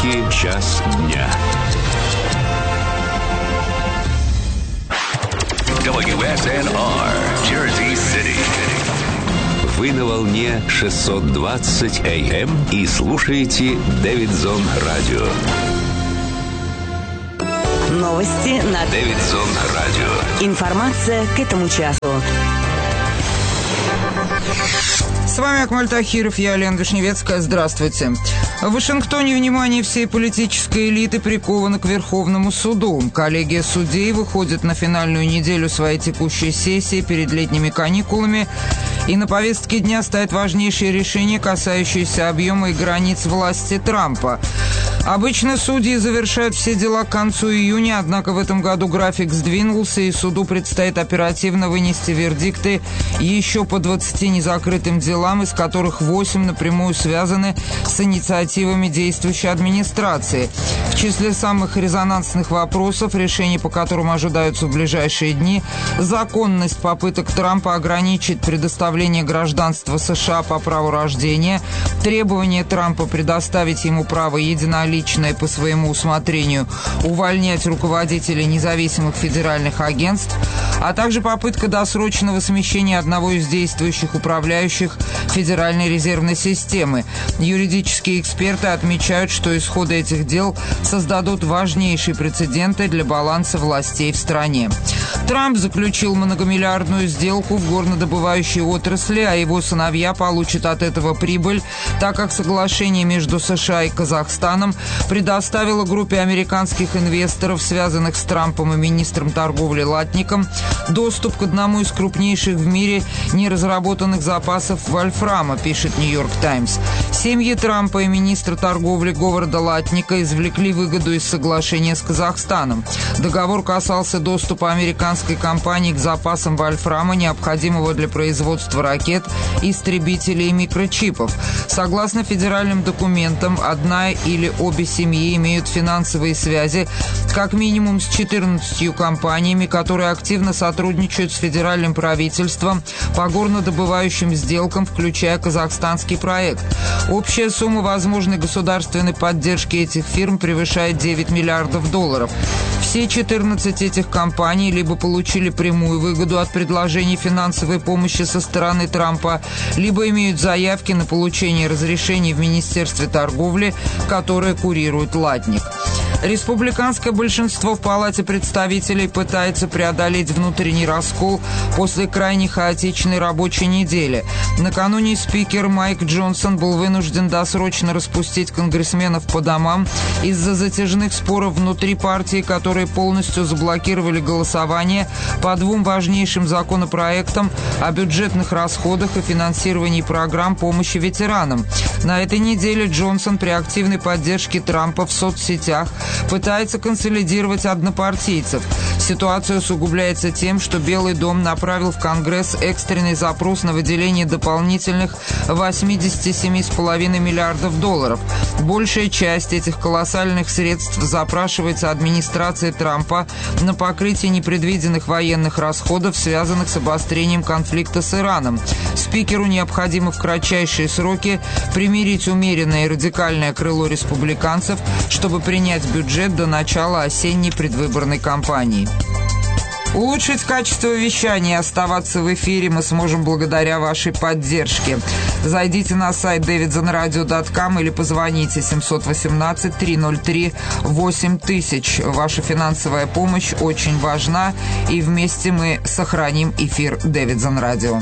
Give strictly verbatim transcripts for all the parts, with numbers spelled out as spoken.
Нью-Йорке час дня. дабл ю эс эн ар, Jersey City. Вы на волне шестьсот двадцать эй эм и слушаете Дэвидсон Радио. Новости на Дэвидсон Радио. Информация к этому часу. С вами Акмаль Тахиров, я Лена Вишневецкая. Здравствуйте. В Вашингтоне внимание всей политической элиты приковано к Верховному суду. Коллегия судей выходит на финальную неделю своей текущей сессии перед летними каникулами, и на повестке дня стоят важнейшие решения, касающиеся объема и границ власти Трампа. Обычно судьи завершают все дела к концу июня, однако в этом году график сдвинулся, и суду предстоит оперативно вынести вердикты еще по двадцати незакрытым делам, из которых восемь напрямую связаны с инициативами действующей администрации. В числе самых резонансных вопросов, решения по которым ожидаются в ближайшие дни, законность попыток Трампа ограничить предоставление гражданства США по праву рождения, требование Трампа предоставить ему право единоличия личное по своему усмотрению увольнять руководителей независимых федеральных агентств, а также попытка досрочного смещения одного из действующих управляющих Федеральной резервной системы. Юридические эксперты отмечают, что исходы этих дел создадут важнейшие прецеденты для баланса властей в стране. Трамп заключил многомиллиардную сделку в горнодобывающей отрасли, а его сыновья получат от этого прибыль, так как соглашение между США и Казахстаном предоставила группе американских инвесторов, связанных с Трампом и министром торговли Латником, доступ к одному из крупнейших в мире неразработанных запасов вольфрама, пишет «Нью-Йорк Таймс». Семьи Трампа и министра торговли Говарда Латника извлекли выгоду из соглашения с Казахстаном. Договор касался доступа американской компании к запасам вольфрама, необходимого для производства ракет, истребителей и микрочипов. Согласно федеральным документам, одна или обе семьи имеют финансовые связи как минимум с четырнадцатью компаниями, которые активно сотрудничают с федеральным правительством по горнодобывающим сделкам, включая казахстанский проект. Общая сумма возможной государственной поддержки этих фирм превышает девять миллиардов долларов. Все четырнадцать этих компаний либо получили прямую выгоду от предложений финансовой помощи со стороны Трампа, либо имеют заявки на получение разрешений в Министерстве торговли, которое курирует Латник. Республиканское большинство в Палате представителей пытается преодолеть внутренний раскол после крайне хаотичной рабочей недели. Накануне спикер Майк Джонсон был вынужден досрочно распустить конгрессменов по домам из-за затяжных споров внутри партии, которые полностью заблокировали голосование по двум важнейшим законопроектам о бюджетных расходах и финансировании программ помощи ветеранам. На этой неделе Джонсон при активной поддержке Трампа в соцсетях пытается консолидировать однопартийцев. Ситуация усугубляется тем, что Белый дом направил в Конгресс экстренный запрос на выделение дополнительных восемьдесят семь целых пять десятых миллиардов долларов. Большая часть этих колоссальных средств запрашивается администрацией Трампа на покрытие непредвиденных военных расходов, связанных с обострением конфликта с Ираном. Спикеру необходимо в кратчайшие сроки примирить умеренное и радикальное крыло республиканцев, чтобы принять бюджет до начала осенней предвыборной кампании. Улучшить качество вещания и оставаться в эфире мы сможем благодаря вашей поддержке. Зайдите на сайт дэвидсон радио точка ком или позвоните семь один восемь три ноль три восемь тысяч. Ваша финансовая помощь очень важна, и вместе мы сохраним эфир Дэвидсон Радио.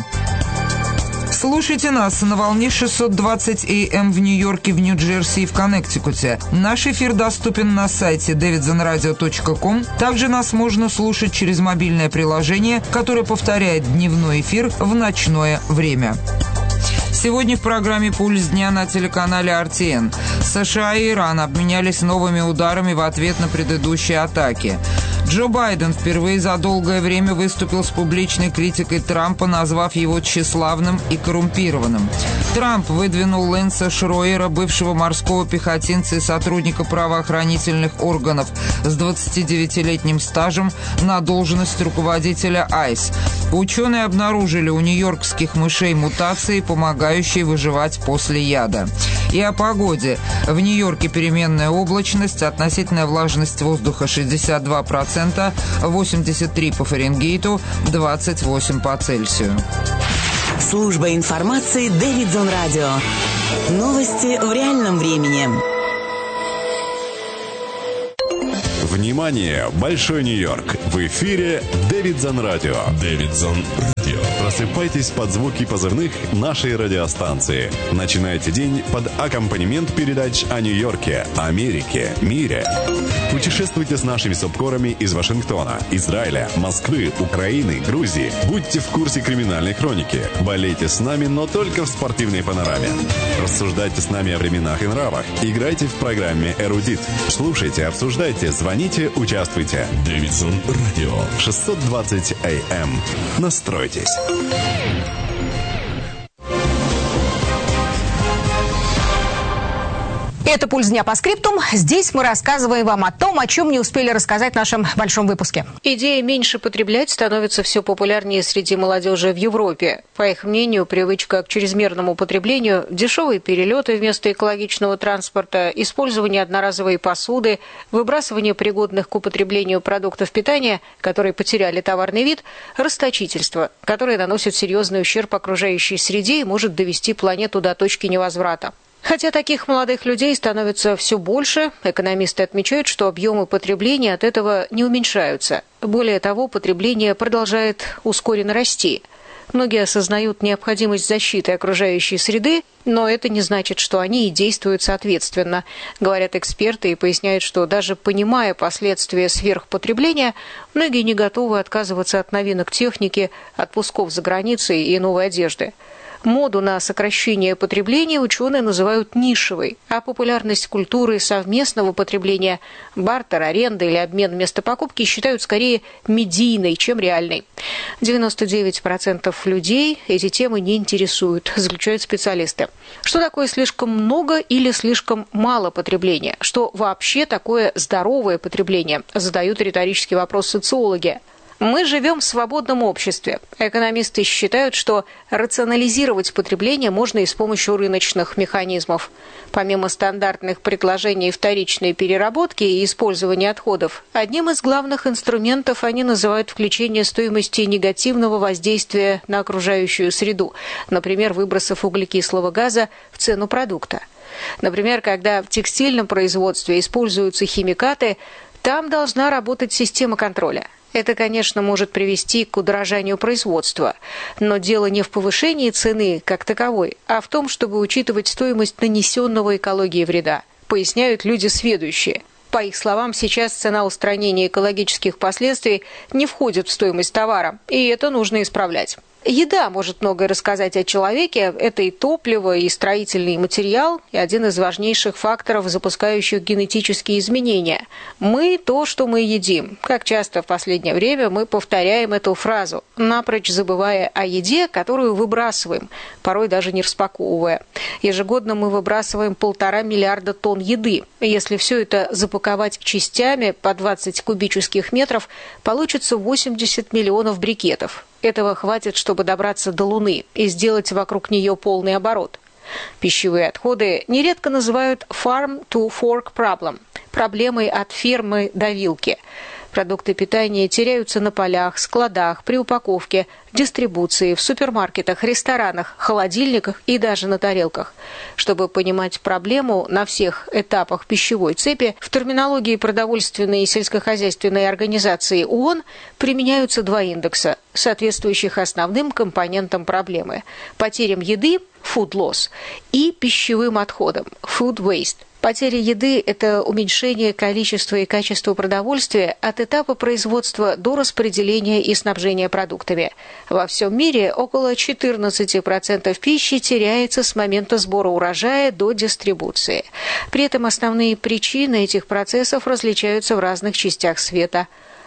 Слушайте нас на волне шестьсот двадцать эй эм в Нью-Йорке, в Нью-Джерси и в Коннектикуте. Наш эфир доступен на сайте дэвидсон радио точка ком. Также нас можно слушать через мобильное приложение, которое повторяет дневной эфир в ночное время. Сегодня в программе «Пульс дня» на телеканале ар ти эн. США и Иран обменялись новыми ударами в ответ на предыдущие атаки. Джо Байден впервые за долгое время выступил с публичной критикой Трампа, назвав его тщеславным и коррумпированным. Трамп выдвинул Лэнса Шройера, бывшего морского пехотинца и сотрудника правоохранительных органов с двадцатидевятилетним стажем, на должность руководителя айс. Ученые обнаружили у нью-йоркских мышей мутации, помогающие выживать после яда. И о погоде. В Нью-Йорке переменная облачность, относительная влажность воздуха шестьдесят два процента, восемьдесят три по Фаренгейту, двадцать восемь по Цельсию. Служба информации Дэвидзон Радио. Новости в реальном времени. Внимание! Большой Нью-Йорк! В эфире Дэвидзон Радио. Дэвидзон Радио. Просыпайтесь под звуки позывных нашей радиостанции. Начинайте день под аккомпанемент передач о Нью-Йорке, Америке, мире. Путешествуйте с нашими субкорами из Вашингтона, Израиля, Москвы, Украины, Грузии. Будьте в курсе криминальной хроники. Болейте с нами, но только в спортивной панораме. Рассуждайте с нами о временах и нравах. Играйте в программе «Эрудит». Слушайте, обсуждайте, звоните, участвуйте. Дэвидзон Радио. шестьсот двадцать эй эм. Настройтесь. Это «Пульс дня» по скриптум. Здесь мы рассказываем вам о том, о чем не успели рассказать в нашем большом выпуске. Идея меньше потреблять становится все популярнее среди молодежи в Европе. По их мнению, привычка к чрезмерному потреблению, дешевые перелеты вместо экологичного транспорта, использование одноразовой посуды, выбрасывание пригодных к употреблению продуктов питания, которые потеряли товарный вид, расточительство, которое наносит серьезный ущерб окружающей среде и может довести планету до точки невозврата. Хотя таких молодых людей становится все больше, экономисты отмечают, что объемы потребления от этого не уменьшаются. Более того, потребление продолжает ускоренно расти. Многие осознают необходимость защиты окружающей среды, но это не значит, что они и действуют соответственно, говорят эксперты и поясняют, что даже понимая последствия сверхпотребления, многие не готовы отказываться от новинок техники, отпусков за границей и новой одежды. Моду на сокращение потребления ученые называют нишевой, а популярность культуры совместного потребления, бартер, аренда или обмен места покупки считают скорее медийной, чем реальной. девяносто девять процентов людей эти темы не интересуют, заключают специалисты. Что такое слишком много или слишком мало потребления? Что вообще такое здоровое потребление? Задают риторический вопрос социологи. Мы живем в свободном обществе. Экономисты считают, что рационализировать потребление можно и с помощью рыночных механизмов. Помимо стандартных предложений вторичной переработки и использования отходов, одним из главных инструментов они называют включение стоимости негативного воздействия на окружающую среду, например, выбросов углекислого газа в цену продукта. Например, когда в текстильном производстве используются химикаты, там должна работать система контроля. Это, конечно, может привести к удорожанию производства, но дело не в повышении цены как таковой, а в том, чтобы учитывать стоимость нанесенного экологии вреда, поясняют люди сведущие. По их словам, сейчас цена устранения экологических последствий не входит в стоимость товара, и это нужно исправлять. Еда может многое рассказать о человеке. Это и топливо, и строительный материал, и один из важнейших факторов, запускающих генетические изменения. Мы – то, что мы едим. Как часто в последнее время мы повторяем эту фразу, напрочь забывая о еде, которую выбрасываем, порой даже не распаковывая. Ежегодно мы выбрасываем полтора миллиарда тонн еды. Если все это запаковать частями по двадцать кубических метров, получится восемьдесят миллионов брикетов. Этого хватит, чтобы добраться до Луны и сделать вокруг нее полный оборот. Пищевые отходы нередко называют farm-to-fork problem – проблемой от фермы до вилки. Продукты питания теряются на полях, складах, при упаковке, дистрибуции, в супермаркетах, ресторанах, холодильниках и даже на тарелках. Чтобы понимать проблему на всех этапах пищевой цепи, в терминологии продовольственной и сельскохозяйственной организации ООН применяются два индекса, соответствующих основным компонентам проблемы – потерям еды – food loss и пищевым отходам – food waste. Потеря еды – это уменьшение количества и качества продовольствия от этапа производства до распределения и снабжения продуктами. Во всем мире около четырнадцать процентов пищи теряется с момента сбора урожая до дистрибуции. При этом основные причины этих процессов различаются в разных частях света.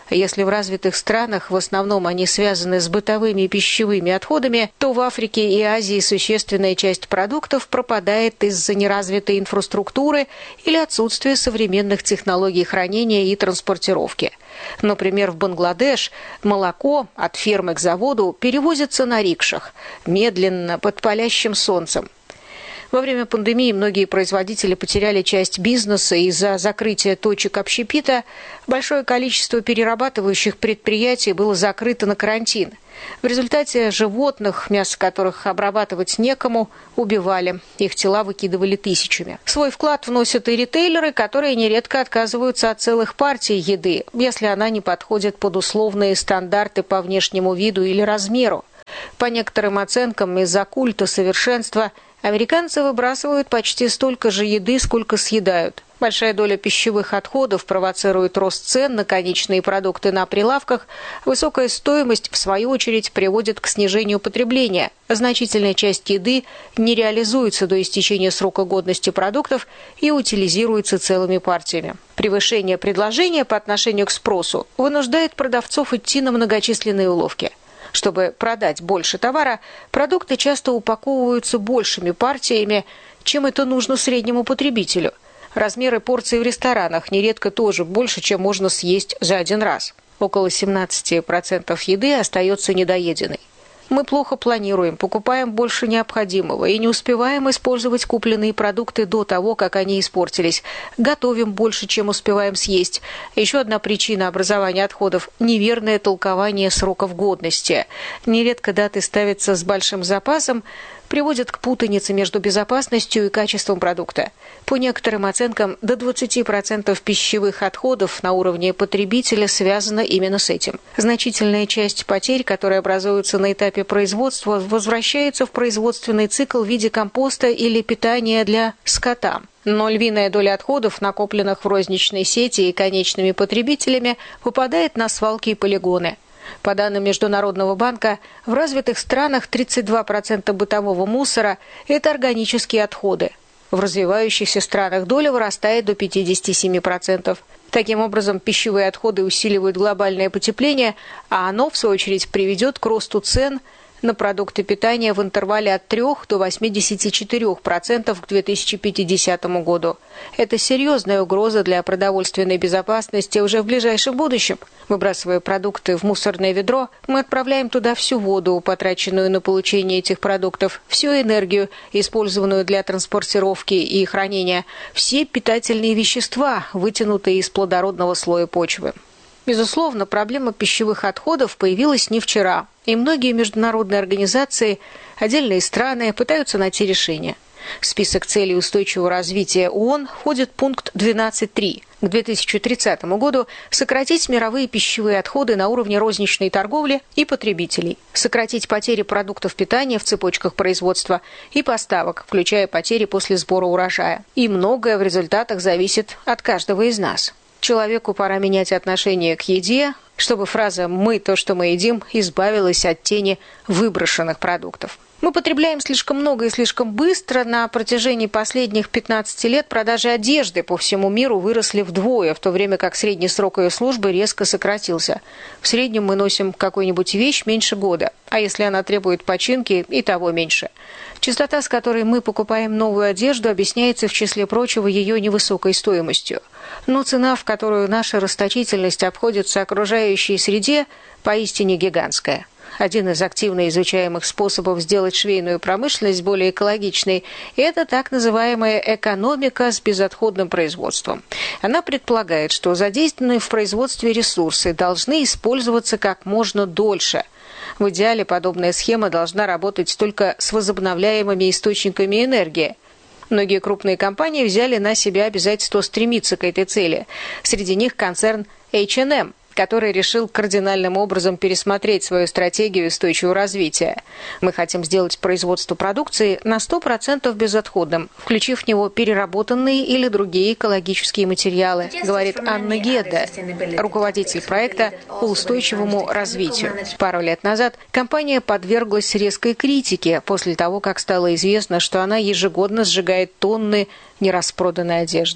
Если в развитых странах в основном они связаны с бытовыми и пищевыми отходами, то в Африке и Азии существенная часть продуктов пропадает из-за неразвитой инфраструктуры или отсутствия современных технологий хранения и транспортировки. Например, в Бангладеш молоко от фермы к заводу перевозится на рикшах, медленно, под палящим солнцем. Во время пандемии многие производители потеряли часть бизнеса из-за закрытия точек общепита. Большое количество перерабатывающих предприятий было закрыто на карантин. В результате животных, мясо которых обрабатывать некому, убивали. Их тела выкидывали тысячами. Свой вклад вносят и ритейлеры, которые нередко отказываются от целых партий еды, если она не подходит под условные стандарты по внешнему виду или размеру. По некоторым оценкам, из-за культа совершенства американцы выбрасывают почти столько же еды, сколько съедают. Большая доля пищевых отходов провоцирует рост цен на конечные продукты на прилавках. Высокая стоимость, в свою очередь, приводит к снижению потребления. Значительная часть еды не реализуется до истечения срока годности продуктов и утилизируется целыми партиями. Превышение предложения по отношению к спросу вынуждает продавцов идти на многочисленные уловки. Чтобы продать больше товара, продукты часто упаковываются большими партиями, чем это нужно среднему потребителю. Размеры порций в ресторанах нередко тоже больше, чем можно съесть за один раз. Около семнадцать процентов еды остается недоеденной. Мы плохо планируем, покупаем больше необходимого и не успеваем использовать купленные продукты до того, как они испортились. Готовим больше, чем успеваем съесть. Еще одна причина образования отходов – неверное толкование сроков годности. Нередко даты ставятся с большим запасом, приводит к путанице между безопасностью и качеством продукта. По некоторым оценкам, до двадцати процентов пищевых отходов на уровне потребителя связана именно с этим. Значительная часть потерь, которые образуются на этапе производства, возвращается в производственный цикл в виде компоста или питания для скота. Но львиная доля отходов, накопленных в розничной сети и конечными потребителями, попадает на свалки и полигоны. По данным Международного банка, в развитых странах тридцать два процента бытового мусора – это органические отходы. В развивающихся странах доля вырастает до пятидесяти семи процентов. Таким образом, пищевые отходы усиливают глобальное потепление, а оно, в свою очередь, приведет к росту цен на продукты питания в интервале от трёх до восьмидесяти четырёх процентов к две тысячи пятидесятому году. Это серьезная угроза для продовольственной безопасности уже в ближайшем будущем. Выбрасывая продукты в мусорное ведро, мы отправляем туда всю воду, потраченную на получение этих продуктов, всю энергию, использованную для транспортировки и хранения, все питательные вещества, вытянутые из плодородного слоя почвы. Безусловно, проблема пищевых отходов появилась не вчера, и многие международные организации, отдельные страны пытаются найти решение. В список целей устойчивого развития ООН входит пункт двенадцать три. К две тысячи тридцатому году сократить мировые пищевые отходы на уровне розничной торговли и потребителей, сократить потери продуктов питания в цепочках производства и поставок, включая потери после сбора урожая. И многое в результатах зависит от каждого из нас. Человеку пора менять отношение к еде, чтобы фраза «мы то, что мы едим» избавилась от тени выброшенных продуктов. Мы потребляем слишком много и слишком быстро. На протяжении последних пятнадцати лет продажи одежды по всему миру выросли вдвое, в то время как средний срок ее службы резко сократился. В среднем мы носим какую-нибудь вещь меньше года, а если она требует починки, и того меньше. Частота, с которой мы покупаем новую одежду, объясняется, в числе прочего, ее невысокой стоимостью. Но цена, в которую наша расточительность обходится окружающей среде, поистине гигантская. Один из активно изучаемых способов сделать швейную промышленность более экологичной – это так называемая экономика с безотходным производством. Она предполагает, что задействованные в производстве ресурсы должны использоваться как можно дольше. В идеале подобная схема должна работать только с возобновляемыми источниками энергии. Многие крупные компании взяли на себя обязательство стремиться к этой цели. Среди них концерн эйч энд эм, который решил кардинальным образом пересмотреть свою стратегию устойчивого развития. Мы хотим сделать производство продукции на сто процентов безотходным, включив в него переработанные или другие экологические материалы, говорит Анна Гедда, руководитель проекта по устойчивому развитию. Пару лет назад компания подверглась резкой критике после того, как стало известно, что она ежегодно сжигает тонны нераспроданной одежды.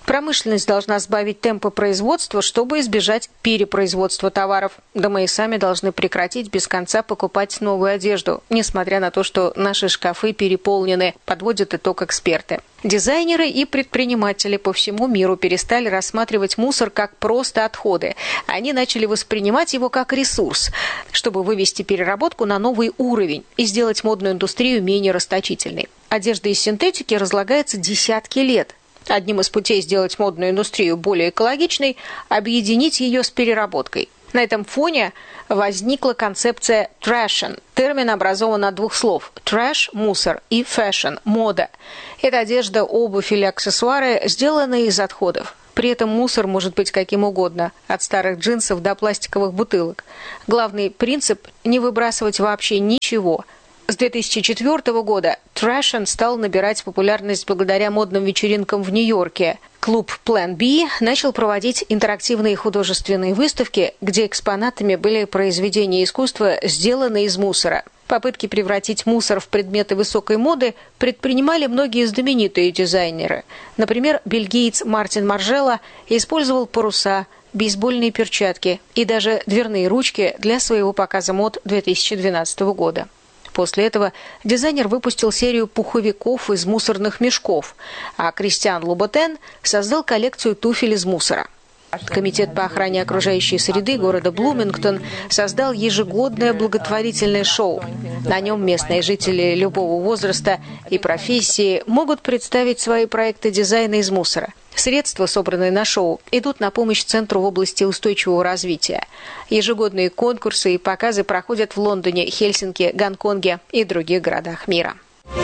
Промышленность должна сбавить темпы производства, чтобы избежать перепроизводства товаров. Да мы и сами должны прекратить без конца покупать новую одежду, несмотря на то, что наши шкафы переполнены, подводят итог эксперты. Дизайнеры и предприниматели по всему миру перестали рассматривать мусор как просто отходы. Они начали воспринимать его как ресурс, чтобы вывести переработку на новый уровень и сделать модную индустрию менее расточительной. Одежда из синтетики разлагается десятки лет. Одним из путей сделать модную индустрию более экологичной – объединить ее с переработкой. На этом фоне возникла концепция «трэшен». Термин образован от двух слов «трэш» – мусор и «фэшн» – мода. Это одежда, обувь или аксессуары, сделанные из отходов. При этом мусор может быть каким угодно, от старых джинсов до пластиковых бутылок. Главный принцип – не выбрасывать вообще ничего. С две тысячи четвёртого года трэшен стал набирать популярность благодаря модным вечеринкам в Нью-Йорке. Клуб Plan B начал проводить интерактивные художественные выставки, где экспонатами были произведения искусства, сделанные из мусора. Попытки превратить мусор в предметы высокой моды предпринимали многие знаменитые дизайнеры. Например, бельгиец Мартин Маржелло использовал паруса, бейсбольные перчатки и даже дверные ручки для своего показа мод две тысячи двенадцатого года. После этого дизайнер выпустил серию пуховиков из мусорных мешков, а Кристиан Лубутен создал коллекцию туфель из мусора. Комитет по охране окружающей среды города Блумингтон создал ежегодное благотворительное шоу. На нем местные жители любого возраста и профессии могут представить свои проекты дизайна из мусора. Средства, собранные на шоу, идут на помощь Центру в области устойчивого развития. Ежегодные конкурсы и показы проходят в Лондоне, Хельсинки, Гонконге и других городах мира.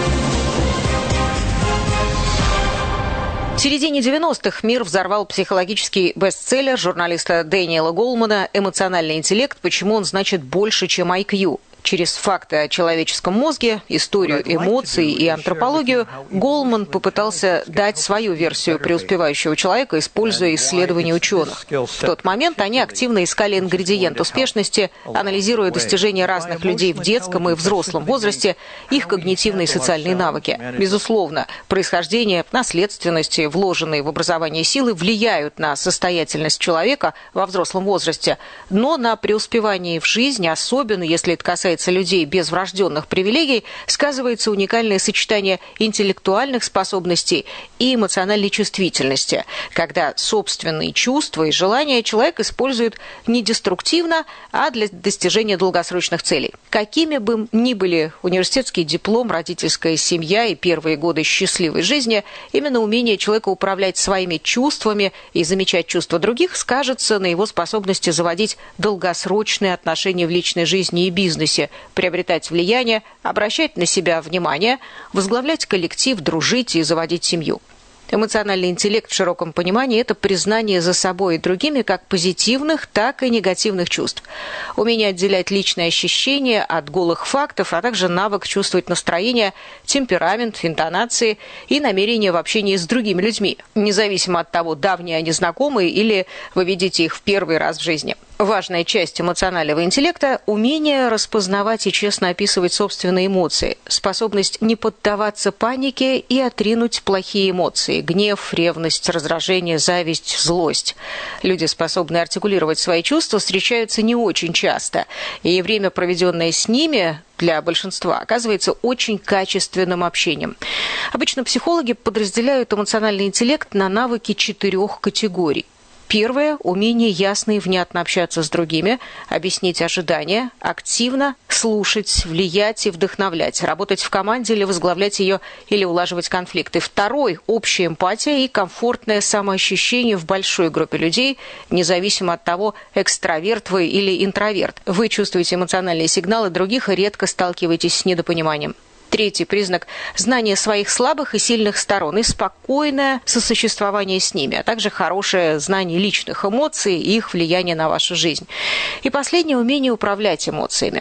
В середине девяностых мир взорвал психологический бестселлер журналиста Дэниела Голмана «Эмоциональный интеллект. Почему он значит больше, чем ай кью». Через факты о человеческом мозге, историю эмоций и антропологию Голман попытался дать свою версию преуспевающего человека, используя исследования ученых. В тот момент они активно искали ингредиент успешности, анализируя достижения разных людей в детском и взрослом возрасте, их когнитивные и социальные навыки. Безусловно, происхождение, наследственность и вложенные в образование силы влияют на состоятельность человека во взрослом возрасте, но на преуспевание в жизни, особенно если это касается людей без врожденных привилегий, сказывается уникальное сочетание интеллектуальных способностей и эмоциональной чувствительности, когда собственные чувства и желания человек использует не деструктивно, а для достижения долгосрочных целей. Какими бы ни были университетский диплом, родительская семья и первые годы счастливой жизни, именно умение человека управлять своими чувствами и замечать чувства других скажется на его способности заводить долгосрочные отношения в личной жизни и бизнесе, приобретать влияние, обращать на себя внимание, возглавлять коллектив, дружить и заводить семью. Эмоциональный интеллект в широком понимании – это признание за собой и другими как позитивных, так и негативных чувств. Умение отделять личные ощущения от голых фактов, а также навык чувствовать настроение, темперамент, интонации и намерения в общении с другими людьми, независимо от того, давние они знакомые или вы видите их в первый раз в жизни. Важная часть эмоционального интеллекта – умение распознавать и честно описывать собственные эмоции, способность не поддаваться панике и отринуть плохие эмоции – гнев, ревность, раздражение, зависть, злость. Люди, способные артикулировать свои чувства, встречаются не очень часто, и время, проведенное с ними, для большинства оказывается очень качественным общением. Обычно психологи подразделяют эмоциональный интеллект на навыки четырех категорий. Первое – умение ясно и внятно общаться с другими, объяснить ожидания, активно слушать, влиять и вдохновлять, работать в команде или возглавлять ее, или улаживать конфликты. Второй – общая эмпатия и комфортное самоощущение в большой группе людей, независимо от того, экстраверт вы или интроверт. Вы чувствуете эмоциональные сигналы других и редко сталкиваетесь с недопониманием. Третий признак – знание своих слабых и сильных сторон и спокойное сосуществование с ними, а также хорошее знание личных эмоций и их влияние на вашу жизнь. И последнее – умение управлять эмоциями.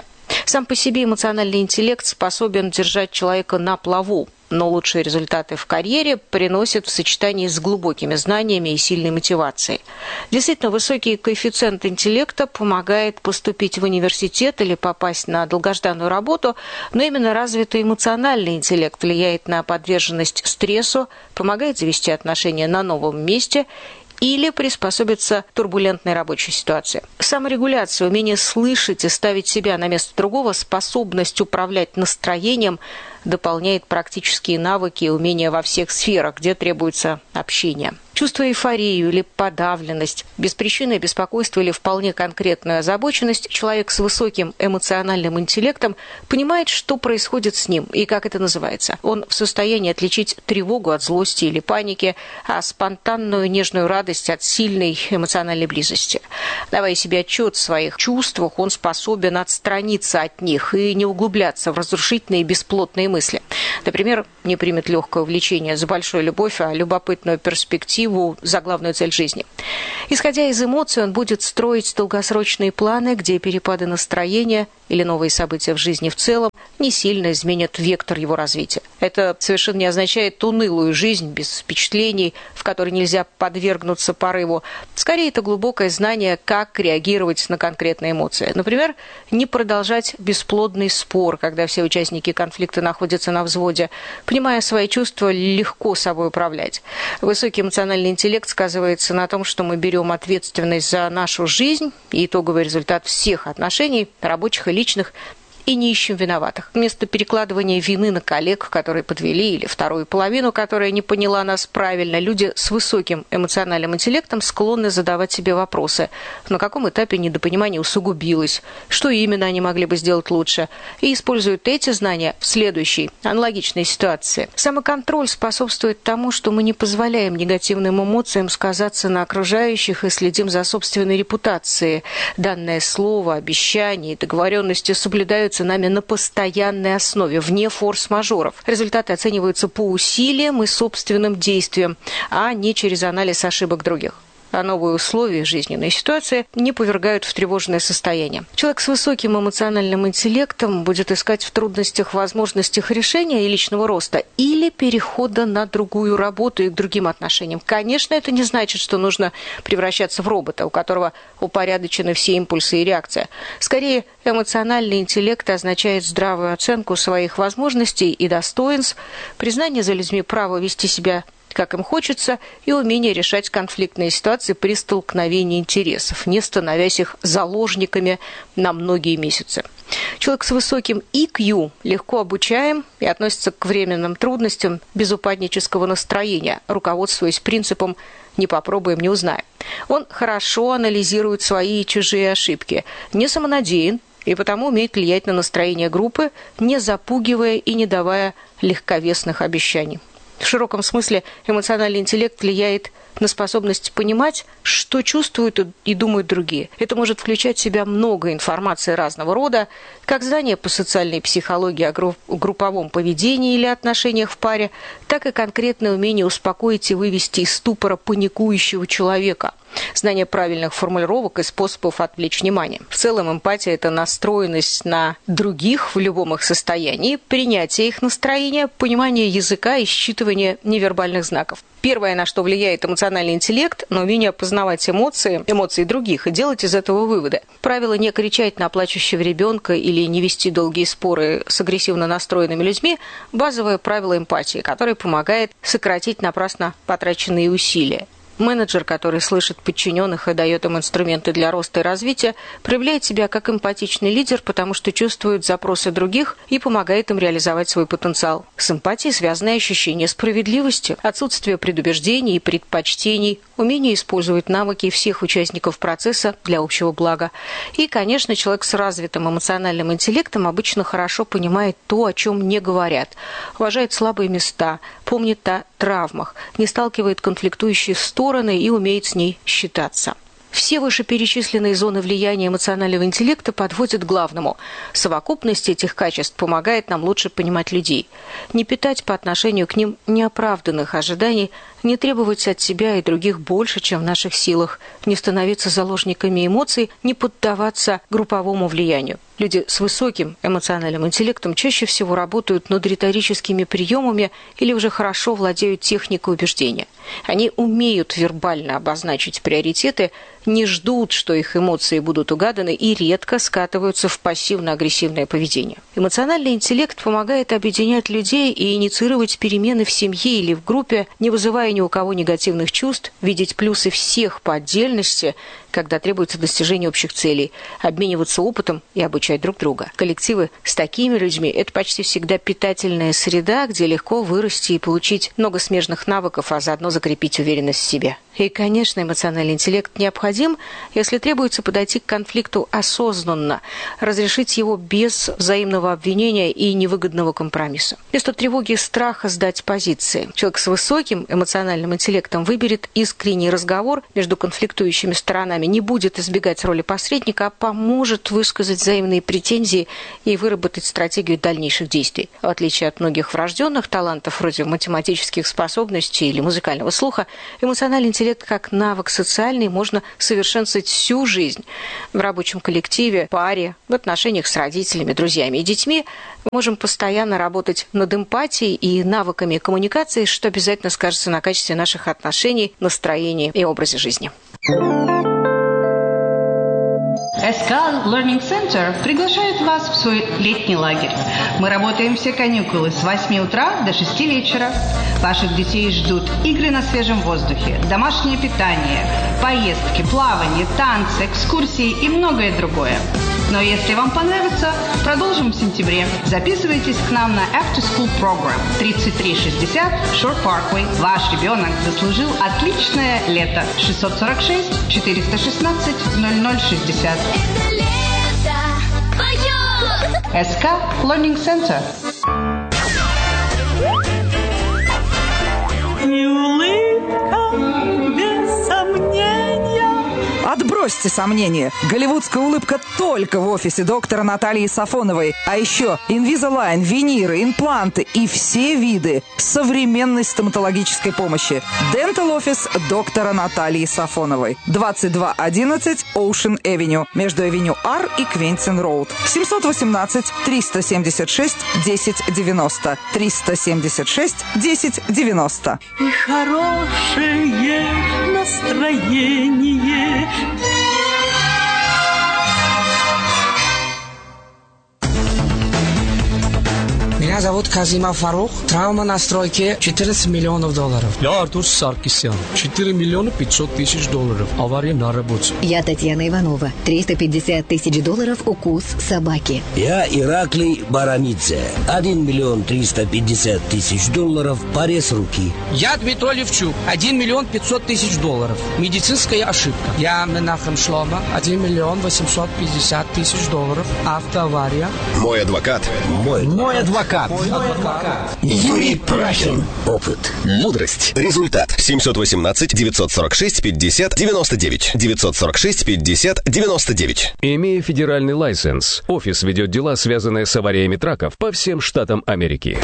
Сам по себе эмоциональный интеллект способен держать человека на плаву, но лучшие результаты в карьере приносят в сочетании с глубокими знаниями и сильной мотивацией. Действительно, высокий коэффициент интеллекта помогает поступить в университет или попасть на долгожданную работу, но именно развитый эмоциональный интеллект влияет на подверженность стрессу, помогает завести отношения на новом месте или приспособиться к турбулентной рабочей ситуации. Саморегуляция, умение слышать и ставить себя на место другого, способность управлять настроением дополняет практические навыки и умения во всех сферах, где требуется общение. Чувствуя эйфорию или подавленность, беспричинное беспокойство или вполне конкретную озабоченность, человек с высоким эмоциональным интеллектом понимает, что происходит с ним и как это называется. Он в состоянии отличить тревогу от злости или паники, а спонтанную нежную радость от сильной эмоциональной близости. Давая себе отчет в своих чувствах, он способен отстраниться от них и не углубляться в разрушительные и бесплотные мысли. Например, не примет легкое увлечение за большую любовь, а любопытную перспективу за главную цель жизни. Исходя из эмоций, он будет строить долгосрочные планы, где перепады настроения или новые события в жизни в целом не сильно изменят вектор его развития. Это совершенно не означает унылую жизнь без впечатлений, в которой нельзя подвергнуться порыву. Скорее, это глубокое знание, как реагировать на конкретные эмоции. Например, не продолжать бесплодный спор, когда все участники конфликта находятся на взводе. Понимая свои чувства, легко собой управлять. Высокий эмоциональный интеллект сказывается на том, что мы берем ответственность за нашу жизнь и итоговый результат всех отношений, рабочих и личных, и не ищем виноватых. Вместо перекладывания вины на коллег, которые подвели, или вторую половину, которая не поняла нас правильно, люди с высоким эмоциональным интеллектом склонны задавать себе вопросы, на каком этапе недопонимание усугубилось, что именно они могли бы сделать лучше, и используют эти знания в следующей, аналогичной ситуации. Самоконтроль способствует тому, что мы не позволяем негативным эмоциям сказаться на окружающих и следим за собственной репутацией. Данное слово, обещание и договоренности соблюдаются нами на постоянной основе, вне форс-мажоров. Результаты оцениваются по усилиям и собственным действиям, а не через анализ ошибок других. А новые условия жизненной ситуации не повергают в тревожное состояние. Человек с высоким эмоциональным интеллектом будет искать в трудностях возможностях решения и личного роста или перехода на другую работу и к другим отношениям. Конечно, это не значит, что нужно превращаться в робота, у которого упорядочены все импульсы и реакция. Скорее, эмоциональный интеллект означает здравую оценку своих возможностей и достоинств, признание за людьми права вести себя как им хочется, и умение решать конфликтные ситуации при столкновении интересов, не становясь их заложниками на многие месяцы. Человек с высоким ай кью легко обучаем и относится к временным трудностям без упаднического настроения, руководствуясь принципом «не попробуем, не узнаем». Он хорошо анализирует свои и чужие ошибки, не самонадеян, и потому умеет влиять на настроение группы, не запугивая и не давая легковесных обещаний. В широком смысле эмоциональный интеллект влияет на способность понимать, что чувствуют и думают другие. Это может включать в себя много информации разного рода, как знания по социальной психологии о групповом поведении или отношениях в паре, так и конкретное умение успокоить и вывести из ступора паникующего человека. Знание правильных формулировок и способов отвлечь внимание. В целом эмпатия – это настроенность на других в любом их состоянии, принятие их настроения, понимание языка и считывание невербальных знаков. Первое, на что влияет эмоциональный интеллект, но умение познавать эмоции, эмоции других и делать из этого выводы. Правило не кричать на плачущего ребенка или не вести долгие споры с агрессивно настроенными людьми – базовое правило эмпатии, которое помогает сократить напрасно потраченные усилия. Менеджер, который слышит подчиненных и дает им инструменты для роста и развития, проявляет себя как эмпатичный лидер, потому что чувствует запросы других и помогает им реализовать свой потенциал. С эмпатией связано ощущение справедливости, отсутствие предубеждений и предпочтений, умение использовать навыки всех участников процесса для общего блага. И, конечно, человек с развитым эмоциональным интеллектом обычно хорошо понимает то, о чем не говорят, уважает слабые места, помнит о травмах, не сталкивает конфликтующие стороны и умеет с ней считаться. Все вышеперечисленные зоны влияния эмоционального интеллекта подводят к главному. Совокупность этих качеств помогает нам лучше понимать людей, не питать по отношению к ним неоправданных ожиданий не требовать от себя и других больше, чем в наших силах, не становиться заложниками эмоций, не поддаваться групповому влиянию. Люди с высоким эмоциональным интеллектом чаще всего работают над риторическими приемами или уже хорошо владеют техникой убеждения. Они умеют вербально обозначить приоритеты, не ждут, что их эмоции будут угаданы, и редко скатываются в пассивно-агрессивное поведение. Эмоциональный интеллект помогает объединять людей и инициировать перемены в семье или в группе, не вызывая ни у кого негативных чувств, видеть плюсы всех по отдельности, когда требуется достижение общих целей, обмениваться опытом и обучать друг друга. Коллективы с такими людьми – это почти всегда питательная среда, где легко вырасти и получить много смежных навыков, а заодно закрепить уверенность в себе. И, конечно, эмоциональный интеллект необходим, если требуется подойти к конфликту осознанно, разрешить его без взаимного обвинения и невыгодного компромисса. Вместо тревоги и страха сдать позиции. Человек с высоким эмоциональным интеллектом выберет искренний разговор между конфликтующими сторонами, не будет избегать роли посредника, а поможет высказать взаимные претензии и выработать стратегию дальнейших действий. В отличие от многих врожденных талантов, вроде математических способностей или музыкального слуха, эмоциональный интеллект как навык социальный можно совершенствовать всю жизнь. В рабочем коллективе, паре, в отношениях с родителями, друзьями и детьми мы можем постоянно работать над эмпатией и навыками коммуникации, что обязательно скажется на качестве наших отношений, настроении и образе жизни. эс ка Learning Center приглашает вас в свой летний лагерь. Мы работаем все каникулы с восьми утра до шести вечера. Ваших детей ждут игры на свежем воздухе, домашнее питание, поездки, плавание, танцы, экскурсии и многое другое. Но если вам понравится, продолжим в сентябре. Записывайтесь к нам на After School Program тридцать три шестьдесят Shore Parkway. Ваш ребенок заслужил отличное лето. шестьсот сорок шесть четыреста шестнадцать ноль ноль шестьдесят. эс ка Learning Center. И улыбка без сомнения. Отбросьте сомнения. Голливудская улыбка только в офисе доктора Натальи Сафоновой. А еще Invisalign, виниры, импланты и все виды современной стоматологической помощи. Dental Office доктора Натальи Сафоновой. двадцать два одиннадцать Ocean Avenue. Между Авеню Ар и Квентин Роуд. семьсот восемнадцать триста семьдесят шесть десять девяносто. триста семьдесят шесть десять девяносто. И хорошее настроение. Меня зовут Казимов Фарух. Травма на стройке четырнадцать миллионов долларов. Я Артур Саркисян. четыре миллиона пятьсот тысяч долларов. Авария на работе. Я Татьяна Иванова. триста пятьдесят тысяч долларов укус собаки. Я Ираклий Барамидзе. один миллион триста пятьдесят тысяч долларов. Порез руки. Я Дмитрий Левчук. один миллион пятьсот тысяч долларов. Медицинская ошибка. Я Менахем Шлома. один миллион восемьсот пятьдесят тысяч долларов. Автоавария. Мой адвокат. Мой, Мой адвокат. Юрий Прахин. Опыт. Мудрость. Результат. семьсот восемнадцать девятьсот сорок шесть пятьдесят девяносто девять. девятьсот сорок шесть пятьдесят девяносто девять. Имея федеральный лайсенс, офис ведет дела, связанные с авариями траков по всем штатам Америки.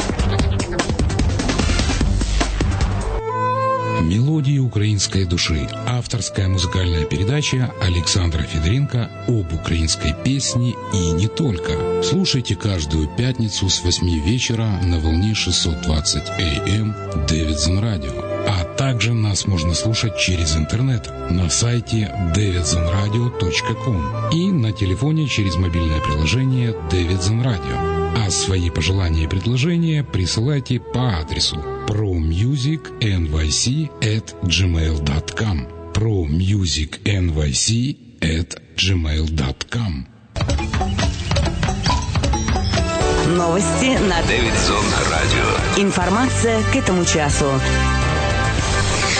Мелодии украинской души. Авторская музыкальная передача Александра Федоренко об украинской песне и не только. Слушайте каждую пятницу с восьми вечера на волне шестьсот двадцать эй эм Davidson Radio. А также нас можно слушать через интернет на сайте davidson radio точка com и на телефоне через мобильное приложение Davidson Radio. А свои пожелания и предложения присылайте по адресу promusicnyc at gmail dot com promusicnyc at gmail dot com. Новости на Davidson Radio. Информация к этому часу.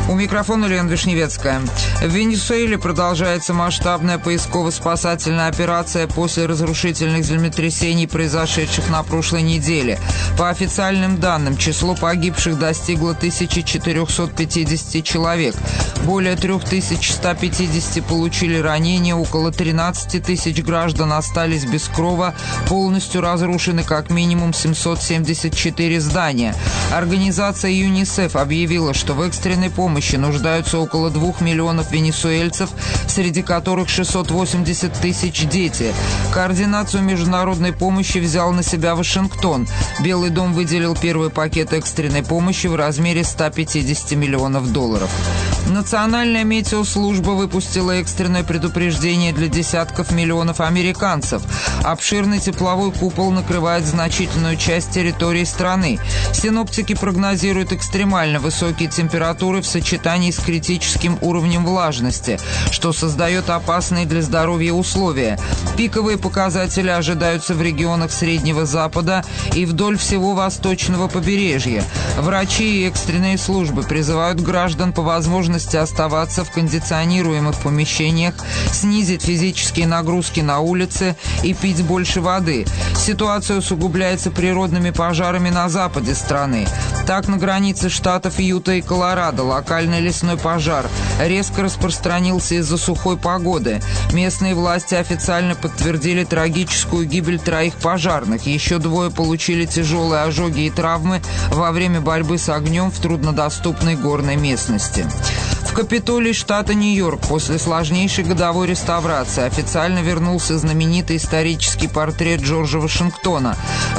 У микрофона Лена Вишневецкая. В Венесуэле продолжается масштабная поисково-спасательная операция после разрушительных землетрясений, произошедших на прошлой неделе. По официальным данным, число погибших достигло тысяча четыреста пятьдесят человек. Более три тысячи сто пятьдесят получили ранения, около тринадцать тысяч граждан остались без крова, полностью разрушены как минимум семьсот семьдесят четыре здания. Организация ЮНИСЕФ объявила, что в экстренной помощи нуждаются около двух миллионов венесуэльцев, среди которых шестьсот восемьдесят тысяч дети. Координацию международной помощи взял на себя Вашингтон. Белый дом выделил первый пакет экстренной помощи в размере ста пятидесяти миллионов долларов. Национальная метеослужба выпустила экстренное предупреждение для десятков миллионов американцев. Обширный тепловой купол накрывает значительную часть территории страны. Синоптики прогнозируют экстремально высокие температуры в сочетании с критическим уровнем влажности, что создает опасные для здоровья условия. Пиковые показатели ожидаются в регионах Среднего Запада и вдоль всего восточного побережья. Врачи и экстренные службы призывают граждан по возможности оставаться в кондиционируемых помещениях, снизить физические нагрузки на улице и пить больше воды. Ситуация усугубляется природными пожарами на западе страны. Так, на границе штатов Юта и Колорадо локальный лесной пожар резко распространился из-за сухой погоды. Местные власти официально подтвердили трагическую гибель троих пожарных. Еще двое получили тяжелые ожоги и травмы во время борьбы с огнем в труднодоступной горной местности. В Капитолии штата Нью-Йорк после сложнейшей годовой реставрации официально вернулся знаменитый исторический портрет Джорджа Вашингтона.